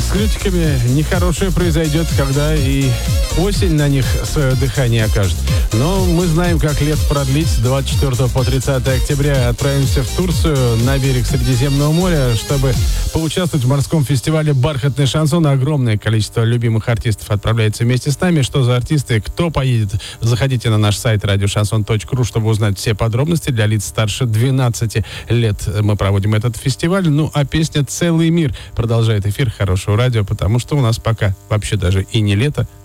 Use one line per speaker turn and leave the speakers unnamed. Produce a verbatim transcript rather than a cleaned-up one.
с лютиками нехорошее произойдет, когда и осень на них свое дыхание окажет. Но мы знаем, как лето продлить. С двадцать четвёртого по тридцатое октября отправимся в Турцию на берег Средиземного моря, чтобы поучаствовать в морском фестивале «Бархатный шансон». Огромное количество любимых артистов отправляется вместе с нами. Что за артисты, кто поедет? Заходите на наш сайт радиошансон точка ру, чтобы узнать все подробности. Для лиц старше двенадцати лет мы проводим этот фестиваль. Ну, а песня «Целый мир» продолжает эфир Хорошего радио, потому что у нас пока вообще даже и не лето,